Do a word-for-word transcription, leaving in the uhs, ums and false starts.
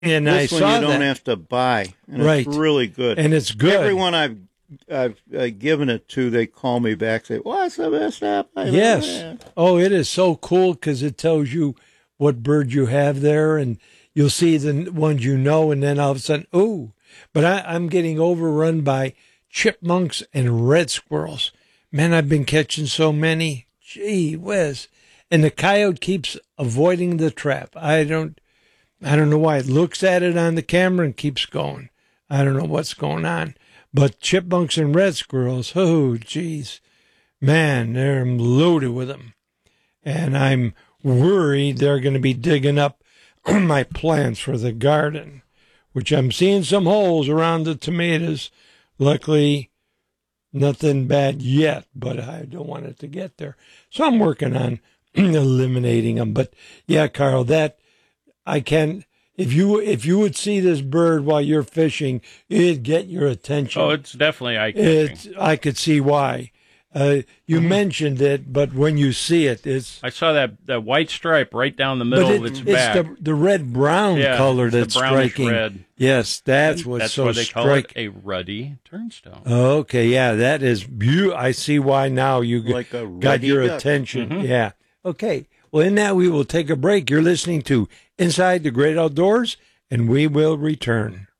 And this I one saw you don't that. have to buy. And Right. It's really good. And it's good. Everyone I've I've uh, given it to, they call me back, say, "What's the best app I ever Yes. had?" Oh, it is so cool because it tells you what bird you have there, and you'll see the ones you know, and then all of a sudden, ooh. But I, I'm getting overrun by chipmunks and red squirrels. Man, I've been catching so many. Gee whiz. And the coyote keeps avoiding the trap. I don't, I don't know why. It looks at it on the camera and keeps going. I don't know what's going on. But chipmunks and red squirrels, oh, geez. Man, they're loaded with them. And I'm worried they're going to be digging up my plants for the garden, which I'm seeing some holes around the tomatoes. Luckily, nothing bad yet, but I don't want it to get there. So I'm working on eliminating them. But yeah, Carl, that I can. If you if you would see this bird while you're fishing, it'd get your attention. Oh, it's definitely eye-catching. It, I could see why. Uh, you Mm-hmm. mentioned it, but when you see it, it's. I saw that, that white stripe right down the middle but it, of its it's back. the the red brown Yeah, color it's the that's brownish striking. red. Yes, that's what's That's so why they call striking. it a ruddy turnstone. Okay, yeah, that is beautiful. I see why now you g- Like a got ruddy your duck. attention. Mhm. Yeah. Okay. Well, in that, we will take a break. You're listening to Inside the Great Outdoors, and we will return.